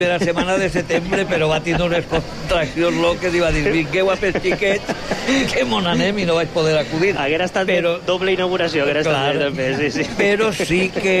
la setmana de setembre, però va tenir unes contraccions loques i va dir, vingueu a pels xiquets, que mon anem, i no vaig poder acudir. Haguera estat doble inauguració, haguera estat bé, també, sí. Però sí que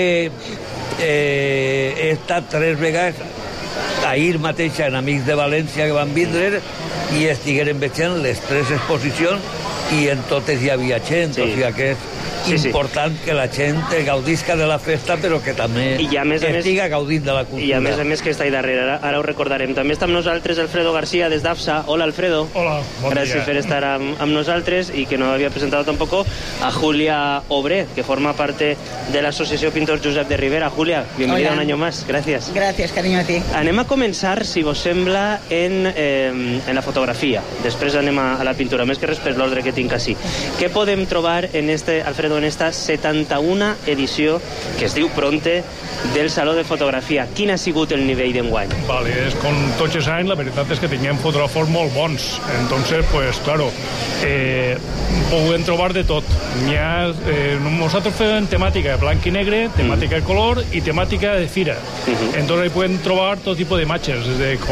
he estat 3 vegades, ahir mateix en Amics de València que van vindre, i estigueren veient les 3 exposicions, i en totes hi havia gent, o sigui que és important que la gent gaudisca de la festa, però que també estiga gaudint de la cultura. I a més que està ahí darrere, ara ho recordarem. També està amb nosaltres Alfredo García des d'AFSA. Hola, Alfredo. Hola, bon dia. Gràcies per estar amb nosaltres, y que no había presentado tampoco a Julia Obré, que forma parte de la Asociación Pintor Josep de Ribera. Julia, bienvenida. Hola. Un año más. Gracias. Gracias, cariño, a ti. Anem a començar, si vos sembla, en la fotografia. Després anem a la pintura, més que res per l'ordre que tinc així. Què podem trobar en Alfredo, en esta 71 edició, que es diu Pronte, del Saló de Fotografia? Quin ha sigut el nivell d'enguany? Vale, com tots els anys, la veritat és que tinguem fotògrafos molt bons. Entonces, pues, claro, podem trobar de tot. Nosaltres fem temàtica de blanc i negre, temàtica de color i temàtica de fira. Entonces, ahí pueden trobar tot tipus d'imatges,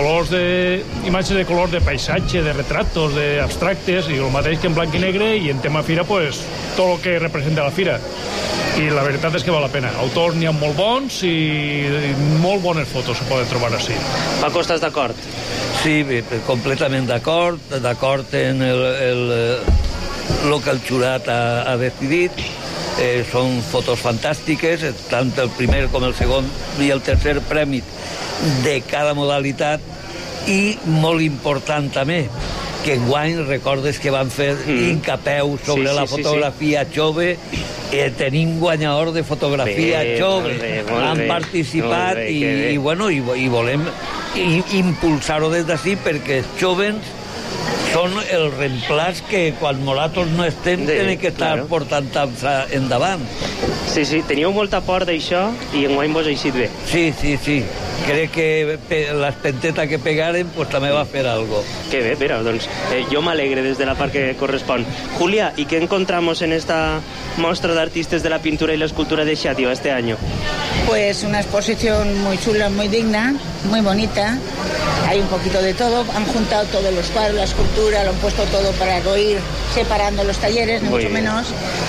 imatges de color de paisatge, de retratos, de abstractes, i el mateix que en blanc i negre, i en tema fira, pues, tot el que representa la fira. I la veritat és que val la pena. Autors n'hi ha molt bons i molt bones fotos se poden trobar així. Paco, estàs d'acord? Sí, completament d'acord en el que el jurat ha decidit. Són fotos fantàstiques, tant el primer com el segon i el tercer premi de cada modalitat, i molt important també, que enguany recordes que van fer hincapeu sobre la fotografia jove. Tenim guanyador de fotografia jove, han participat i volem impulsar-ho des d'ací, perquè els joves són el reemplaç que quan nosaltres no estem tenen que estar portant endavant. Sí, teníeu molta por d'això i enguany vos ha eixit bé. Sí. Crec que l'espenteta que pegaren pues també va fer algo. Que bé, mira, doncs jo m'alegre des de la part que correspon. Julia, ¿y qué encontramos en esta muestra de artistas de la pintura y la escultura de Xàtiva este año? Pues una exposición muy chula, muy digna, muy bonita. Hay un poquito de todo. Han juntado todos los cuadros, la escultura, lo han puesto todo para ir separando los talleres, ni mucho menos.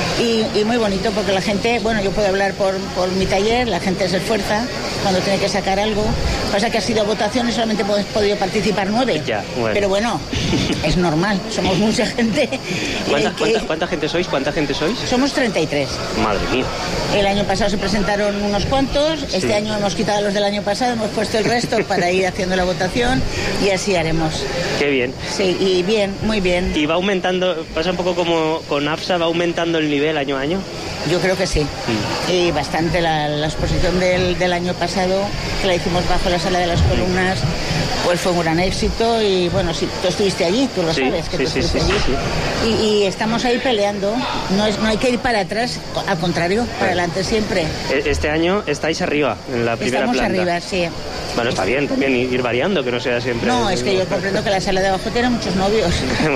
Y muy bonito, porque la gente, bueno, yo puedo hablar por mi taller, la gente se esfuerza cuando tiene que sacar algo. Pasa que ha sido votación y solamente hemos podido participar 9. Ya, bueno. Pero bueno, es normal, somos mucha gente. ¿Cuánta gente sois? Somos 33. Madre mía. El año pasado se presentaron unos cuantos, este año hemos quitado los del año pasado, hemos puesto el resto para ir haciendo la votación, y así haremos. Qué bien. Sí, y bien, muy bien. ¿Y va aumentando, pasa un poco como con AFSA, va aumentando el nivel año a año? Yo creo que sí. Y bastante. La exposición del año pasado, que la hicimos bajo la Sala de las Columnas, pues fue un gran éxito. Y bueno, sí, tú estuviste allí, tú lo sabes, que tú estuviste allí. Y estamos ahí peleando. No hay que ir para atrás, al contrario, para adelante siempre. Este año estáis arriba, en la primera planta. Estamos arriba, sí. Bueno, está bien también ir variando, que no sea siempre... No, es que yo comprendo que la sala de abajo tiene muchos novios.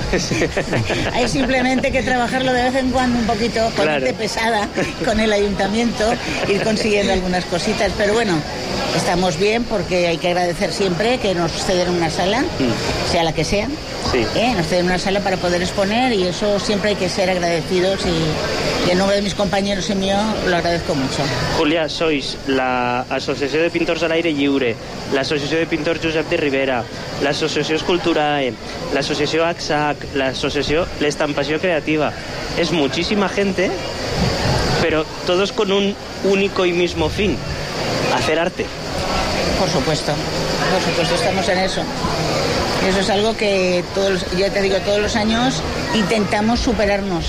Hay simplemente que trabajarlo de vez en cuando un poquito, ponerte pesada con el ayuntamiento, ir consiguiendo algunas cositas, pero bueno, estamos bien, porque hay que agradecer siempre que nos ceden una sala, sea la que sea. Nos ceden una sala para poder exponer, y eso siempre hay que ser agradecidos, y en nombre de mis compañeros y mío lo agradezco mucho. Julia, sois la Asociació de Pintors a l'Aire Lliure, l'Associació de Pintors Josep de Ribera, l'Associació Esculturae, l'Associació AXAC, l'Associació L'Estampació Creativa. Es muchísima gente, pero todos con un único y mismo fin: hacer arte. Por supuesto, estamos en eso. Eso es algo que ya te digo, todos los años intentamos superarnos.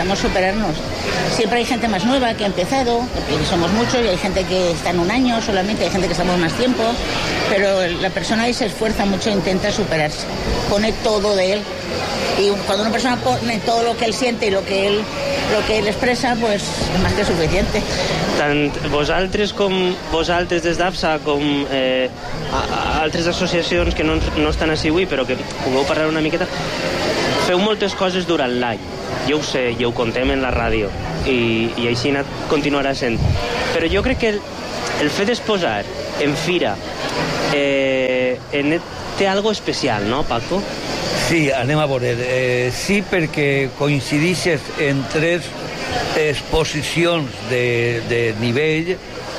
Siempre hay gente más nueva que ha empezado, y somos muchos, y hay gente que está en un año solamente, hay gente que estamos más tiempo, pero la persona ahí se esfuerza mucho, intenta superarse, pone todo de él. Y cuando una persona pone todo lo que él siente y lo que él expressa, pues és més que suficiente. Tant vosaltres des d'AFSA com altres associacions que no estan així avui, però que pugueu parlar una miqueta, feu moltes coses durant l'any. Jo ho sé, ja ho contem en la ràdio, i així continuarà sent. Però jo crec que el fet d'exposar en fira té algo especial, no, Paco? Sí, anem a veure. Sí, perquè coincidixes en 3 exposicions de nivell.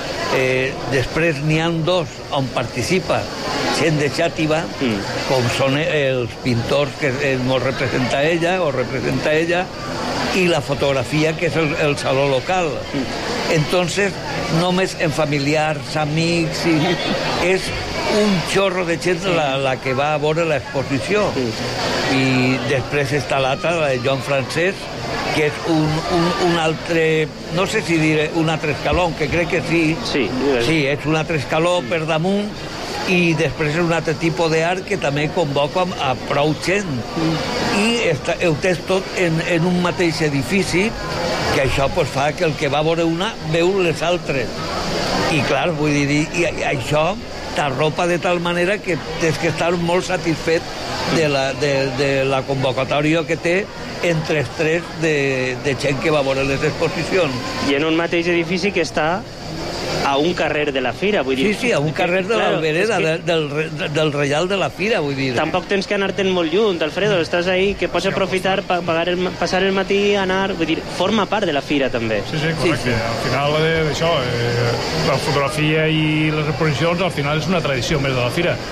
Després n'hi ha 2 on participa gent de Xàtiva, com són els pintors que ens representa ella o representa ella, i la fotografia, que és el saló local. Entonces, només en familiars, amics, és un xorro de gent la que va a veure l'exposició. I després està l'altra, la de Joan Francesc, que és un altre, no sé si diré un altre escaló, que crec que sí. Sí, és un altre escaló per damunt, i després és un altre tipus d'art que també convoca a prou gent. I ho tens tot en un mateix edifici, que això fa que el que va veure una veu les altres. I clar, vull dir, i això t'arropa de tal manera que tens que estar molt satisfet de la convocatòria que té entre els 3 de gent que va veure les exposicions. I en un mateix edifici que està a un carrer de la fira, vull dir... Sí, a un carrer de l'Albereda, del Reial de la Fira, vull dir. Tampoc tens que anar-te'n molt lluny, Alfredo, estàs ahí, que pots aprofitar, passar el matí, anar... Vull dir, forma part de la fira, també. Sí, correcte. Al final d'això, la fotografia i les exposicions, al final és una tradició més de la fira.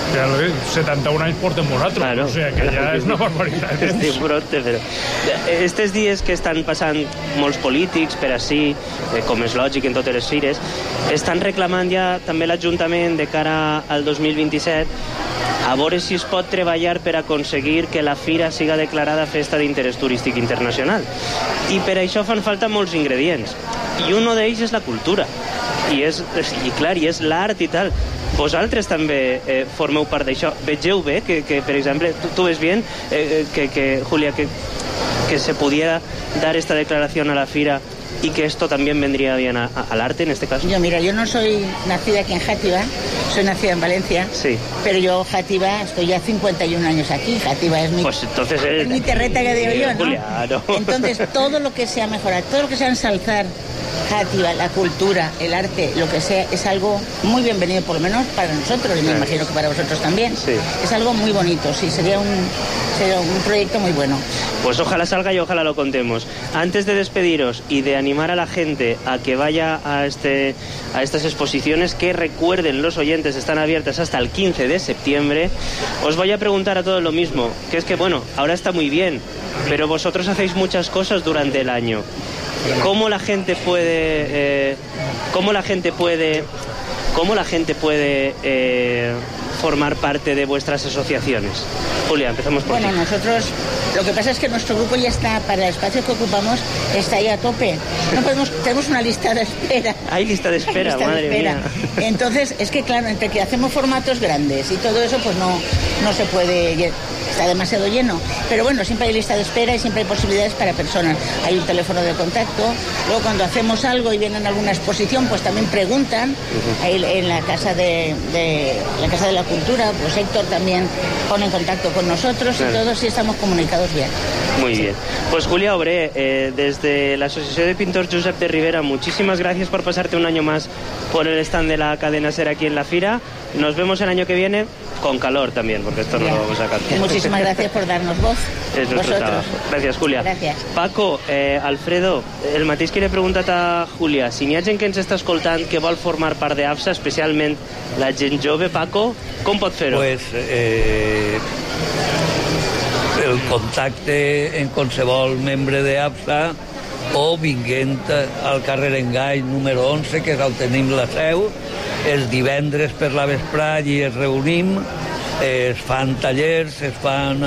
71 anys portem vosaltres, o sigui que ja és una barbaritat. Sí, però... Estes dies que estan passant molts polítics per ací, com és lògic en totes les fires, estan reclamant ja també l'Ajuntament de cara al 2027 a veure si es pot treballar per aconseguir que la fira siga declarada festa d'interès turístic internacional. I per això fan falta molts ingredients. I un d'ells és la cultura. I és l'art i tal. Vosaltres també formeu part d'això. Vegeu bé que per exemple, tu ves bien Julia, que se pudiera dar esta declaración a la fira y que esto también vendría bien al arte en este caso. Yo no soy nacida aquí en Játiva, soy nacida en Valencia, sí. Pero yo Játiva, estoy ya 51 años aquí, Játiva es mi, pues entonces es mi terreta que digo yo, ¿no? Julia, no. Entonces todo lo que sea mejorar, todo lo que sea ensalzar Játiva, la cultura, el arte, lo que sea, es algo muy bienvenido, por lo menos para nosotros, y me imagino que para vosotros también. Sí. Es algo muy bonito, sí, sería un proyecto muy bueno. Pues ojalá salga y ojalá lo contemos. Antes de despediros y de animar a la gente a que vaya a estas exposiciones, que recuerden los oyentes, están abiertas hasta el 15 de septiembre, os voy a preguntar a todos lo mismo, que es que bueno, ahora está muy bien, pero vosotros hacéis muchas cosas durante el año. ¿Cómo la gente puede formar parte de vuestras asociaciones? Julia, empezamos por ti. Bueno, nosotros, lo que pasa es que nuestro grupo ya está, para el espacio que ocupamos, está ahí a tope. No podemos, tenemos una lista de espera. Hay lista de espera, madre mía. Entonces, es que claro, entre que hacemos formatos grandes y todo eso, pues no se puede, está demasiado lleno. Pero bueno, siempre hay lista de espera y siempre hay posibilidades para personas. Hay un teléfono de contacto. Luego, cuando hacemos algo y vienen a alguna exposición, pues también preguntan. Ahí en la Casa de la Cultura, pues Héctor también pone en contacto con nosotros, claro. Y todos sí estamos comunicados bien. Muy bien. Pues Julia Obré, desde la Asociación de Pintors Josep de Ribera, muchísimas gracias por pasarte un año más por el stand de la cadena SER aquí en la Fira. Nos vemos el año que viene con calor también, porque esto no lo vamos a cambiar. Muchísimas gracias por darnos voz. És nuestro trabajo. Gràcies, Julia. Gràcies. Paco, Alfredo, el mateix que li he preguntat a Julia, si n'hi ha gent que ens està escoltant que vol formar part d'AFSA, especialment la gent jove, Paco, com pot fer-ho? Pues, el contacte en qualsevol membre d'AFSA o vinguent al carrer Engany número 11, que és on tenim la seu, els divendres per la vesprada i es reunim, es fan tallers, es fan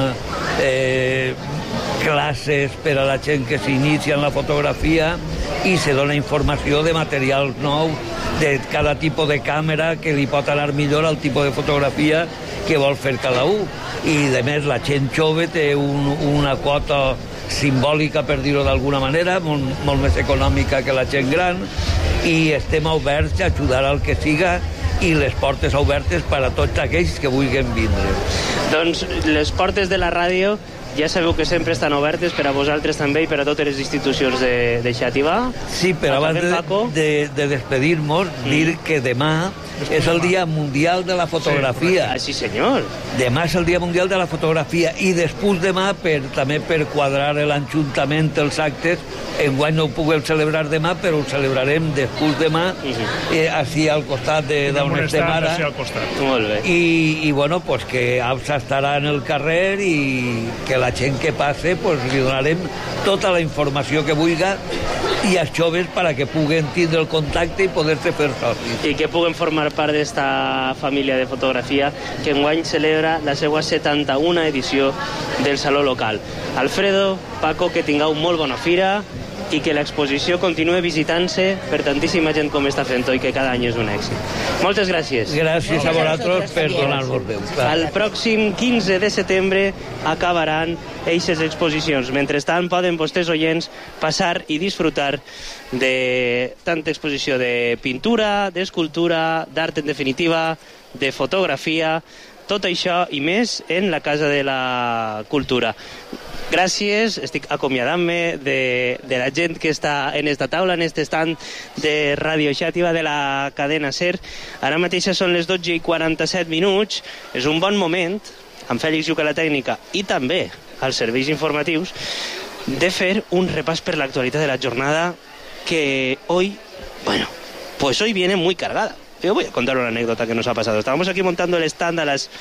classes per a la gent que s'inicia en la fotografia i se dona informació de materials nous, de cada tipus de càmera que li pot anar millor al tipus de fotografia que vol fer cada un. I, a més, la gent jove té una quota simbòlica, per dir-ho d'alguna manera, molt més econòmica que la gent gran, i estem oberts a ajudar al que siga i les portes obertes per a tots aquells que vulguin vindre. Doncs les portes de la ràdio ja sabeu que sempre estan obertes per a vosaltres també i per a totes les institucions de Xàtiva. Sí, però abans de despedir-nos, dir que demà és el Dia Mundial de la Fotografia. Sí, senyor. Demà és el Dia Mundial de la Fotografia i després demà, també per quadrar l'Ajuntament els actes, enguany no ho puguem celebrar demà, però ho celebrarem després demà, així al costat d'on estem ara. Molt bé. I bueno, pues que APSA estarà en el carrer i que la gent que passe, pues li donarem tota la informació que vulga i als joves perquè puguen tindre el contacte i poder-se fer socis. I que puguen formar part d'esta família de fotografia que enguany celebra la seva 71a edició del Saló Local. Alfredo, Paco, que tingueu molt bona fira i que l'exposició continue visitant-se per tantíssima gent com està fent i que cada any és un èxit. Moltes gràcies. Gràcies a vosaltres per donar-vos veu. El pròxim 15 de setembre acabaran eixes exposicions. Mentrestant poden vostès oients passar i disfrutar de tanta exposició de pintura, d'escultura, d'art en definitiva, de fotografia, tot això i més en la Casa de la Cultura. Gràcies, estic acomiadant-me de la gent que està en esta taula, en este stand de Ràdio Xàtiva de la cadena SER. Ara mateix són les 12:47, és un bon moment, amb Fèlix Lluc a la tècnica i també als serveis informatius, de fer un repàs per l'actualitat de la jornada que hoy viene muy cargada. Yo voy a contar una anécdota que nos ha pasado. Estábamos aquí montando el stand a las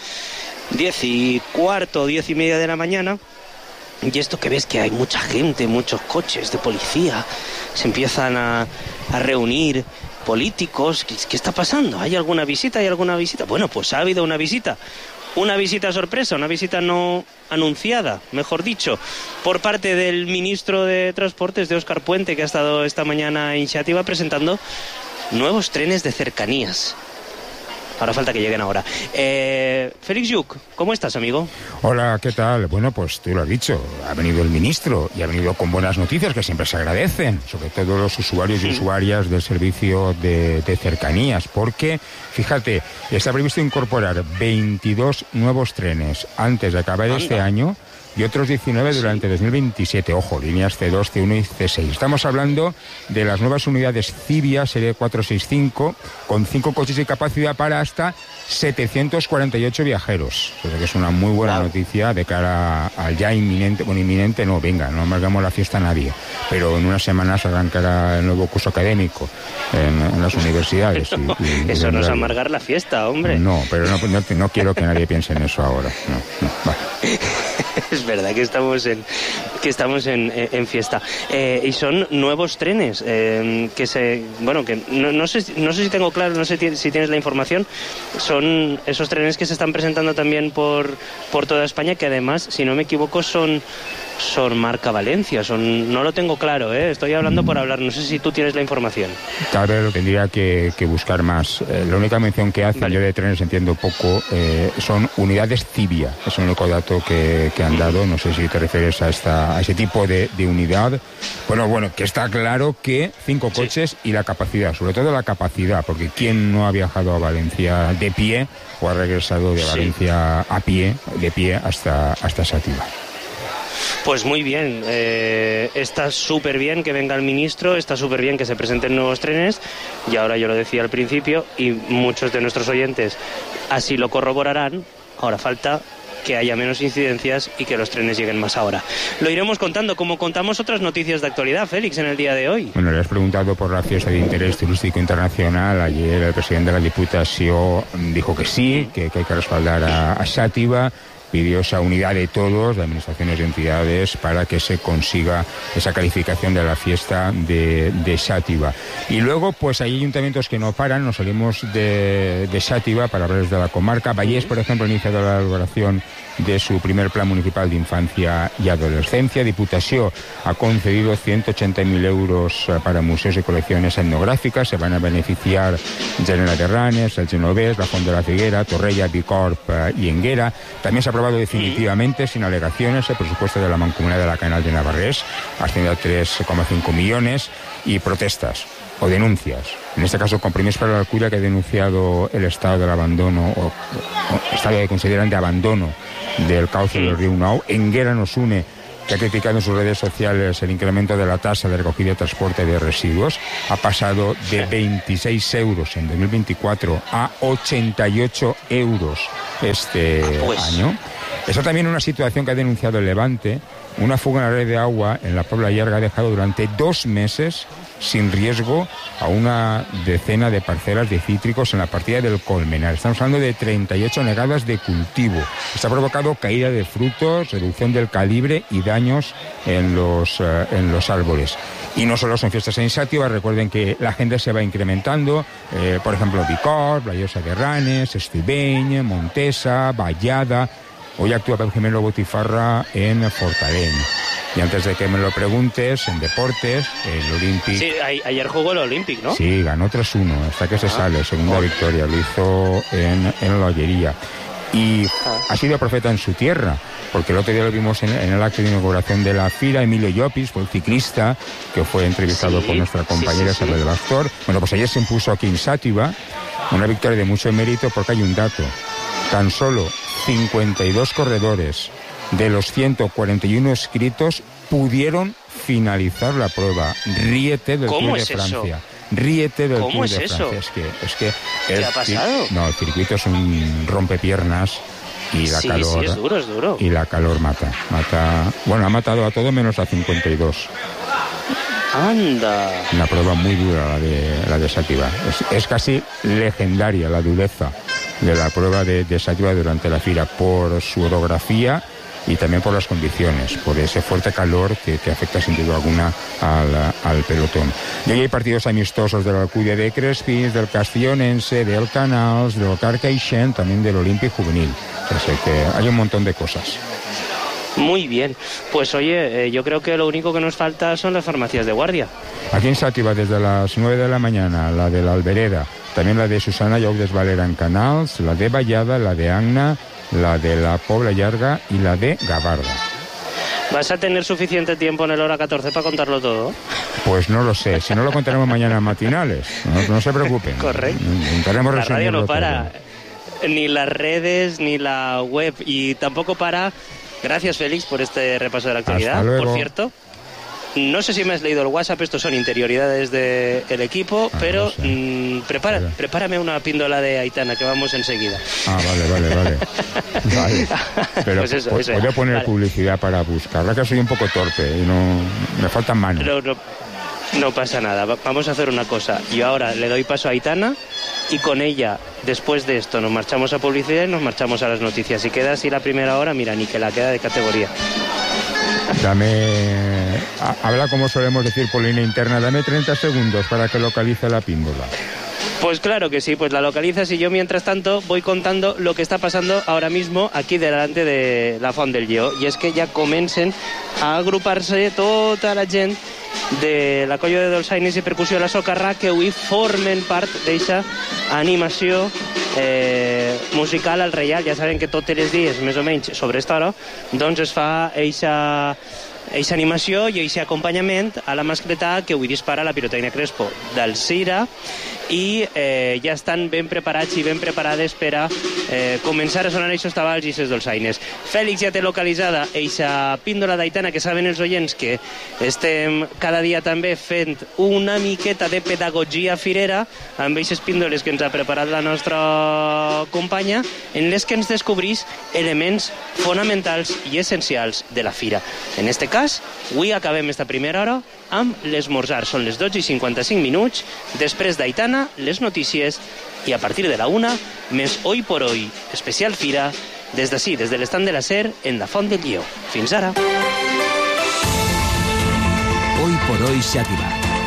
10:15, 10:30 de la mañana. Y esto que ves que hay mucha gente, muchos coches de policía, se empiezan a reunir políticos. ¿Qué está pasando? ¿Hay alguna visita? Bueno, pues ha habido una visita sorpresa, una visita no anunciada, mejor dicho, por parte del ministro de Transportes, de Óscar Puente, que ha estado esta mañana en Xàtiva presentando nuevos trenes de cercanías. Ahora falta que lleguen ahora. Félix Lluc, ¿cómo estás, amigo? Hola, ¿qué tal? Bueno, pues tú lo has dicho, ha venido el ministro y ha venido con buenas noticias que siempre se agradecen, sobre todo los usuarios y usuarias del servicio de cercanías, porque, fíjate, está previsto incorporar 22 nuevos trenes antes de acabar este año y otros 19 durante 2027. Ojo, líneas C2, C1 y C6. Estamos hablando de las nuevas unidades Civia Serie 465 con 5 coches de capacidad para hasta 748 viajeros. O sea que es una muy buena noticia de cara al ya inminente, no amargamos la fiesta a nadie, pero en unas semanas arrancará el nuevo curso académico en las universidades. Eso no es amargar la fiesta, hombre. No, pero no quiero que nadie piense en eso ahora. No, vale. Es verdad que estamos en fiesta. Y son nuevos trenes que no sé si tengo claro, no sé si tienes la información. Son esos trenes que se están presentando también por toda España, que además, si no me equivoco, son marca Valencia. No lo tengo claro, estoy hablando por hablar. No sé si tú tienes la información. Tal vez lo tendría que buscar más. La única mención que hace, yo de trenes entiendo poco, son unidades Civia. Es el único dato que han dado. No sé si te refieres a ese tipo de unidad. Bueno, que está claro que 5 coches y la capacidad, sobre todo la capacidad, porque ¿quién no ha viajado a Valencia de pie o ha regresado de Valencia de pie hasta Xàtiva? Pues muy bien, está súper bien que venga el ministro, está súper bien que se presenten nuevos trenes, y ahora yo lo decía al principio, y muchos de nuestros oyentes así lo corroborarán. Ahora falta que haya menos incidencias y que los trenes lleguen más ahora. Lo iremos contando, como contamos otras noticias de actualidad, Félix, en el día de hoy. Bueno, le has preguntado por la fiesta de interés turístico internacional. Ayer el presidente de la Diputación dijo que sí, que hay que respaldar a Xàtiva. Pidió esa unidad de todos, de administraciones y entidades, para que se consiga esa calificación de la fiesta de Xàtiva. Y luego, pues hay ayuntamientos que no paran. Nos salimos de Xàtiva para hablar de la comarca. Vallés, por ejemplo, ha iniciado la elaboración de su primer plan municipal de infancia y adolescencia. Diputación ha concedido 180.000 euros para museos y colecciones etnográficas. Se van a beneficiar General Terranes, el Genovés, la Font de la Figuera, Torrella, Bicorp y Enguera. También se ha aprobado definitivamente, sin alegaciones, el presupuesto de la Mancomunidad de la Canal de Navarrés, ascendiendo a 3,5 millones, y protestas. o denuncias. En este caso, Compromís per l'Alcúdia, que ha denunciado el estado del abandono, o estado que consideran de abandono del cauce del río Nou. Enguera nos une, que ha criticado en sus redes sociales el incremento de la tasa de recogida y transporte de residuos. Ha pasado de 26 euros en 2024 a 88 euros este año. Está también una situación que ha denunciado el Levante. Una fuga en la red de agua en la Pobla Llarga ha dejado durante 2 meses sin riesgo a una decena de parcelas de cítricos en la partida del Colmenar. Estamos hablando de 38 negadas de cultivo. Esto ha provocado caída de frutos, reducción del calibre y daños en los árboles. Y no solo son fiestas en Xàtiva, recuerden que la agenda se va incrementando, por ejemplo, Bicor, La Llosa de Ranes, Estubeny, Montesa, Vallada. Hoy actúa Pep Jimeno Botifarra en Fortaleny. Y antes de que me lo preguntes, en deportes, el Olympic... Sí, ayer jugó el Olympic, ¿no? Sí, ganó 3-1, hasta que se sale, segunda victoria, lo hizo en la Ollería. Y ha sido profeta en su tierra, porque el otro día lo vimos en el acto de inauguración de la Fira. Emilio Llopis fue el ciclista que fue entrevistado por nuestra compañera Isabel Bastor. Bueno, pues ayer se impuso aquí en Xàtiva, una victoria de mucho mérito, porque hay un dato. Tan solo 52 corredores de los 141 inscritos pudieron finalizar la prueba. Ríete del Tour de Francia. Ríete del Tour de Francia. Es que ¿qué ha pasado? No, el circuito es un rompepiernas y la calor... Sí, es duro. Y la calor mata. Bueno, ha matado a todo menos a 52. Anda. Una prueba muy dura la de Xàtiva. Es casi legendaria la dureza de la prueba de Xàtiva durante la Fira, por su orografía y también por las condiciones, por ese fuerte calor que afecta sin duda alguna al pelotón. Y hoy hay partidos amistosos de la Alcúdia de Crespins, del Castellonense, del Canals, del Carcaixent, también del Olímpic Juvenil. O sea que hay un montón de cosas. Muy bien. Pues oye, yo creo que lo único que nos falta son las farmacias de guardia. Aquí en Xàtiva, desde las 9 de la mañana, la de la Albereda, también la de Susana Lloudes Valera en Canals, la de Vallada, la de Anna, la de la Pobla Llarga y la de Gavarda. ¿Vas a tener suficiente tiempo en el hora 14 para contarlo todo? Pues no lo sé. Si no, lo contaremos mañana en matinales. No se preocupen. Correcto. Intentaremos la radio no para. Todo. Ni las redes, ni la web. Y tampoco para... Gracias, Félix, por este repaso de la actualidad. Hasta luego. Por cierto, no sé si me has leído el WhatsApp, estos son interioridades del equipo, pero no sé. prepárame una píndola de Aitana, que vamos enseguida. Vale. Pero pues eso, voy a poner publicidad para buscarla, que soy un poco torpe y no me faltan manos. No pasa nada, vamos a hacer una cosa. Yo ahora le doy paso a Aitana y con ella, después de esto, nos marchamos a publicidad y nos marchamos a las noticias. Si queda así la primera hora, mira, ni que la queda de categoría. Habla como solemos decir por línea interna, dame 30 segundos para que localice la píndola. Pues claro que sí, pues la localizas y yo mientras tanto voy contando lo que está pasando ahora mismo aquí delante de la Font del Lleó. I és que ja comencen a agrupar-se tota la gent de la colla de dolçaines i percussió a la Socarrà que avui formen part d'eixa animació musical al Reial. Ja saben que tots els dies, més o menys, sobre esta hora, doncs es fa eixa animació i eixe acompanyament a la mascletà que avui dispara la pirotècnia Crespo del Cira i ja estan ben preparats i ben preparades per a començar a sonar eixos tabals i eixes dolçaines. Fèlix ja té localitzada eixa píndola d'Aitana, que saben els oients que estem cada dia també fent una miqueta de pedagogia firera amb eixes píndoles que ens ha preparat la nostra companya, en les que ens descobrís elements fonamentals i essencials de la fira. En este cas, avui acabem esta primera hora amb l'esmorzar. Són les 12:55, després d'Aitana, les notícies, i a partir de la 1, més Hoy por Hoy, especial fira, des d'ací, des de l'estand de la SER, en la Font del Lleó. Fins ara. Hoy por Hoy Xàtiva.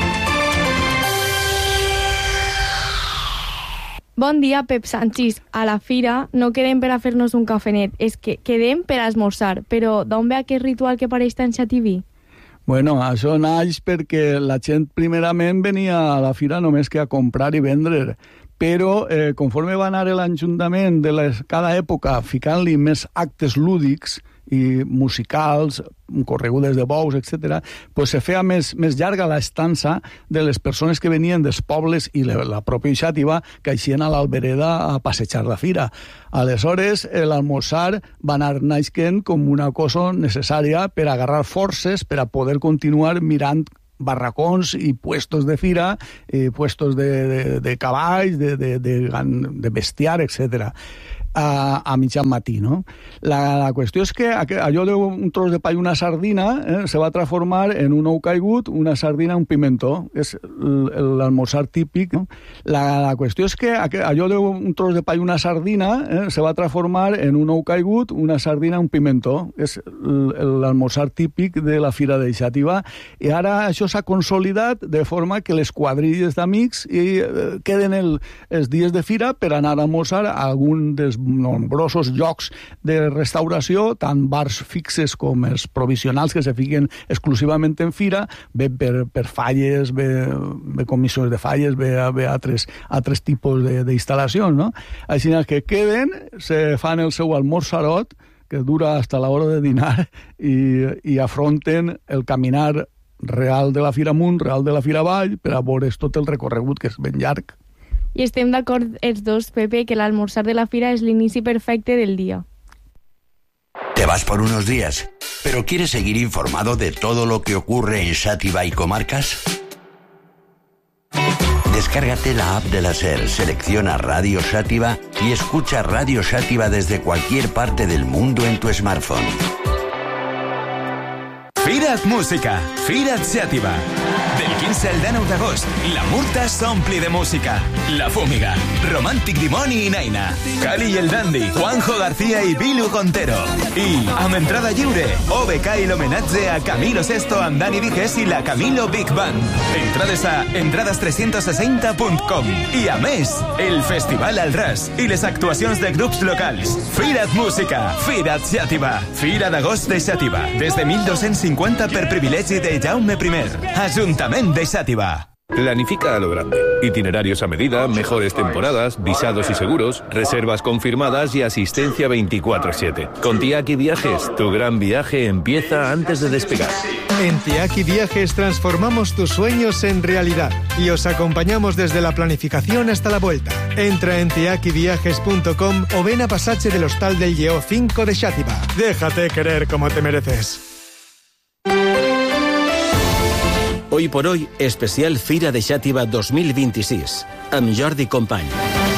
Bon dia, Pep Sanchis. A la fira no quedem per a fer-nos un cafenet, és que quedem per a esmorzar. Però d'on ve aquest ritual que apareix tant a TV? Bueno, això naix perquè la gent primerament venia a la fira només que a comprar i vendre, però conforme va anar l'Ajuntament de cada època ficant-li més actes lúdics, i musicals, corregudes de bous, etc., pues se feia més llarga l'estança de les persones que venien dels pobles i la pròpia Xàtiva que eixien a l'Albereda a passejar la fira. Aleshores, l'almorzar va anar naixent com una cosa necessària per agarrar forces, per a poder continuar mirant barracons i puestos de fira, puestos de cavalls, de bestiar, etc., a mitjan matí, no? La qüestió és que allò d'un tros de pa i una sardina se va transformar en un ou caigut, una sardina, un pimentó. És l'almorzar típic, no? La qüestió és que allò d'un tros de pa i una sardina se va transformar en un ou caigut, una sardina, un pimentó. És l'almorzar típic de la Fira de Xàtiva. I ara això s'ha consolidat de forma que les quadrilles d'amics queden els dies de fira per anar a almorzar a algun dels nombrosos llocs de restauració, tant bars fixes com els provisionals que se fiquen exclusivament en fira, bé per falles, bé comissions de falles, bé altres tipus d'instal·lacions, no? Així que queden, se fan el seu almorzarot, que dura hasta la hora de dinar, i afronten el caminar real de la Fira amunt, real de la Fira avall, per a veure tot el recorregut, que és ben llarg. I estem d'acord els dos, Pepe, que l'almorzar de la fira és l'inici perfecte del día. Te vas por unos días, pero ¿quieres seguir informado de todo lo que ocurre en Xàtiva y comarcas? Descárgate la app de la SER, selecciona Radio Xàtiva y escucha Radio Xàtiva desde cualquier parte del mundo en tu smartphone. Fira't Música, Fira't Xàtiva. Del 15 al 19 d'agost, la Murta s'ompli de música. La Fúmiga, Romàntic Dimoni i Naina, Cali i el Dandy, Juanjo García i Bilu Contero. I, amb entrada lliure, OBK i l'homenatge a Camilo Sesto amb Dani Viges i la Camilo Big Band. Entrades a entrades360.com. I a més, el Festival al Ras i les actuacions de grups locals. Fira't Música, Fira't Xàtiva. Fira d'agost de Xàtiva, des de 1250 per privilegi de Jaume I. Ayuntament de Xàtiva. Planifica a lo grande. Itinerarios a medida, mejores temporadas, visados y seguros, reservas confirmadas y asistencia 24/7. Con Tiaki Viajes, tu gran viaje empieza antes de despegar. En Tiaki Viajes transformamos tus sueños en realidad y os acompañamos desde la planificación hasta la vuelta. Entra en tiakiviajes.com o ven a Pasaje del Hostal del Lleó 5 de Xàtiva. Déjate querer como te mereces. Hoy por hoy, especial Fira de Xàtiva 2026, amb Jordi Company.